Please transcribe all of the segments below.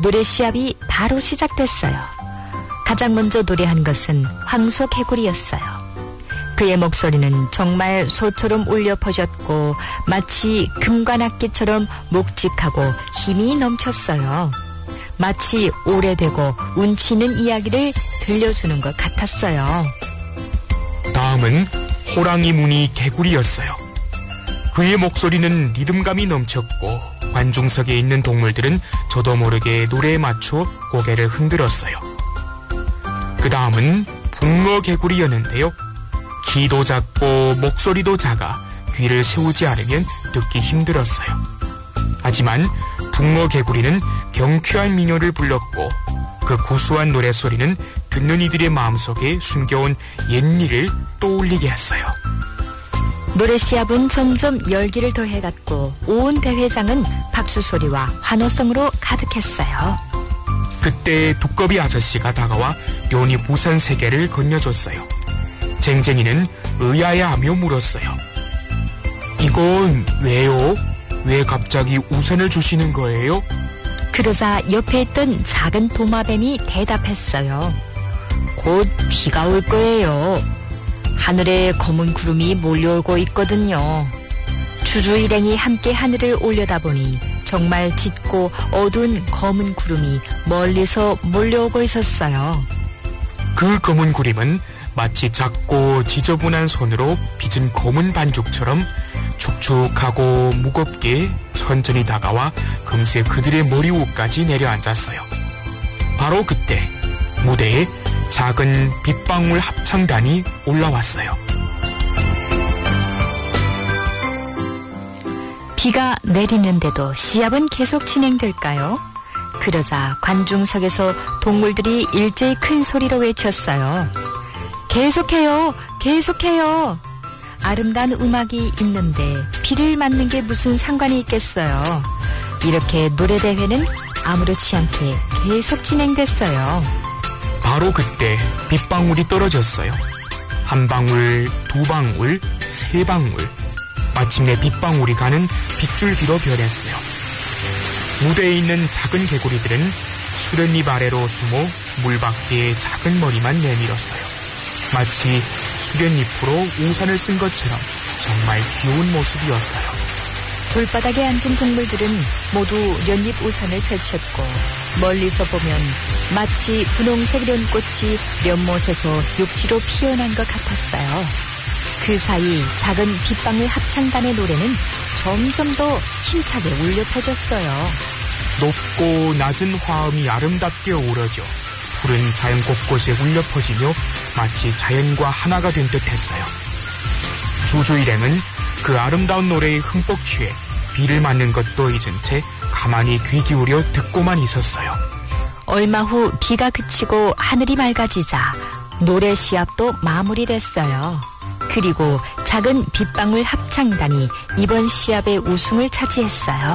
노래 시합이 바로 시작됐어요. 가장 먼저 노래한 것은 황소개구리였어요. 그의 목소리는 정말 소처럼 울려 퍼졌고 마치 금관악기처럼 묵직하고 힘이 넘쳤어요. 마치 오래되고 운치 있는 이야기를 들려주는 것 같았어요. 다음은 호랑이 무늬 개구리였어요. 그의 목소리는 리듬감이 넘쳤고 관중석에 있는 동물들은 저도 모르게 노래에 맞춰 고개를 흔들었어요. 그 다음은 붕어 개구리였는데요. 키도 작고 목소리도 작아 귀를 세우지 않으면 듣기 힘들었어요. 하지만 붕어 개구리는 경쾌한 민요를 불렀고 그 구수한 노래소리는 듣는 이들의 마음속에 숨겨온 옛일을 떠올리게 했어요. 노래 시합은 점점 열기를 더해갔고 온 대회장은 박수소리와 환호성으로 가득했어요. 그때 두꺼비 아저씨가 다가와 련입 우산 3개를 건네줬어요. 쟁쟁이는 의아해하며 물었어요. 이건 왜요? 왜 갑자기 우산을 주시는 거예요? 그러자 옆에 있던 작은 도마뱀이 대답했어요. 곧 비가 올 거예요. 하늘에 검은 구름이 몰려오고 있거든요. 주주 일행이 함께 하늘을 올려다보니 정말 짙고 어두운 검은 구름이 멀리서 몰려오고 있었어요. 그 검은 구름은 마치 작고 지저분한 손으로 빚은 검은 반죽처럼 축축하고 무겁게 천천히 다가와 금세 그들의 머리 위까지 내려앉았어요. 바로 그때 무대에 작은 빗방울 합창단이 올라왔어요. 비가 내리는데도 시합은 계속 진행될까요? 그러자 관중석에서 동물들이 일제히 큰 소리로 외쳤어요. 계속해요! 계속해요! 아름다운 음악이 있는데 비를 맞는 게 무슨 상관이 있겠어요. 이렇게 노래대회는 아무렇지 않게 계속 진행됐어요. 바로 그때 빗방울이 떨어졌어요. 한 방울, 두 방울, 세 방울. 마침내 빗방울이 가는 빗줄기로 변했어요. 무대에 있는 작은 개구리들은 수련잎 아래로 숨어 물 밖에 작은 머리만 내밀었어요. 마치 수련잎으로 우산을 쓴 것처럼 정말 귀여운 모습이었어요. 돌바닥에 앉은 동물들은 모두 연잎 우산을 펼쳤고 멀리서 보면 마치 분홍색 연꽃이 연못에서 육지로 피어난 것 같았어요. 그 사이 작은 빗방울 합창단의 노래는 점점 더 힘차게 울려 퍼졌어요. 높고 낮은 화음이 아름답게 어우러져 푸른 자연 곳곳에 울려 퍼지며 마치 자연과 하나가 된 듯했어요. 주주 일행은 그 아름다운 노래에 흠뻑 취해 비를 맞는 것도 잊은 채 가만히 귀 기울여 듣고만 있었어요. 얼마 후 비가 그치고 하늘이 맑아지자 노래 시합도 마무리됐어요. 그리고 작은 빗방울 합창단이 이번 시합의 우승을 차지했어요.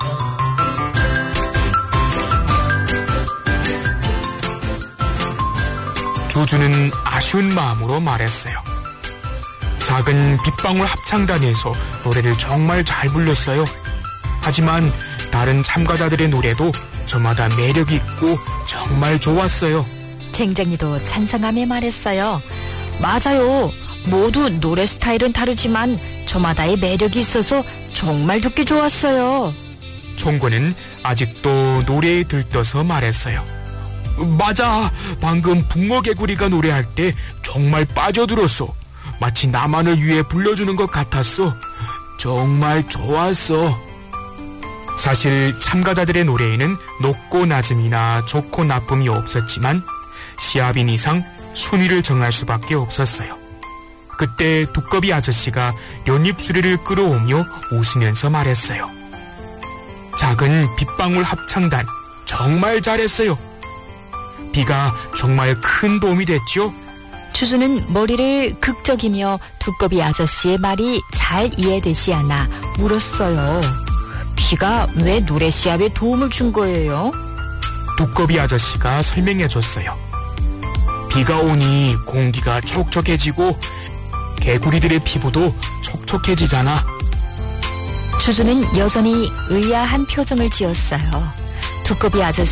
주주는 아쉬운 마음으로 말했어요. 작은 빗방울 합창단에서 노래를 정말 잘 불렀어요. 하지만 다른 참가자들의 노래도 저마다 매력이 있고 정말 좋았어요. 쟁쟁이도 찬성하며 말했어요. 맞아요. 모두 노래 스타일은 다르지만 저마다의 매력이 있어서 정말 듣기 좋았어요. 총구는 아직도 노래에 들떠서 말했어요. 맞아. 방금 붕어개구리가 노래할 때 정말 빠져들었어. 마치 나만을 위해 불러주는 것 같았어. 정말 좋았어. 사실 참가자들의 노래에는 높고 낮음이나 좋고 나쁨이 없었지만 시합인 이상 순위를 정할 수밖에 없었어요. 그때 두꺼비 아저씨가 연잎 수레를 끌어오며 웃으면서 말했어요. 작은 빗방울 합창단 정말 잘했어요. 비가 정말 큰 도움이 됐죠? 주주는 머리를 극적이며 두꺼비 아저씨의 말이 잘 이해되지 않아 물었어요. 비가 왜 노래 시합에 도움을 준 거예요? 두꺼비 아저씨가 설명해줬어요. 비가 오니 공기가 촉촉해지고 개구리들의 피부도 촉촉해지잖아. 주주는 여전히 의아한 표정을 지었어요. 두꺼비 아저씨